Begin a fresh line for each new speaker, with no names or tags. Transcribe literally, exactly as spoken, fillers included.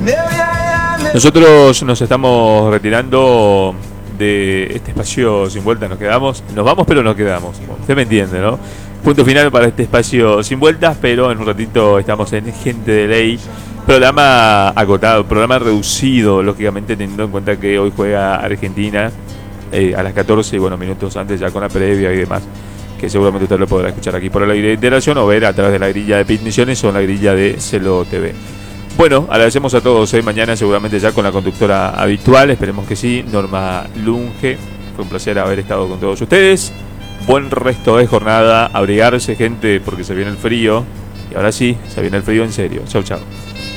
Nosotros nos estamos retirando de este espacio sin vuelta, nos quedamos, nos vamos pero nos quedamos, usted me entiende, ¿no? Punto final para este espacio sin vueltas, pero en un ratito estamos en Gente de Ley, programa acotado, programa reducido, lógicamente teniendo en cuenta que hoy juega Argentina eh, a las catorce, y bueno, minutos antes ya con la previa y demás, que seguramente usted lo podrá escuchar aquí por el aire de Nación o ver a través de la grilla de Pit Misiones o en la grilla de Celo T V. Bueno, agradecemos a todos, ¿eh? Mañana seguramente ya con la conductora habitual, esperemos que sí, Norma Lunge. Fue un placer haber estado con todos ustedes. Buen resto de jornada, abrigarse, gente, porque se viene el frío. Y ahora sí, se viene el frío en serio. Chau, chau.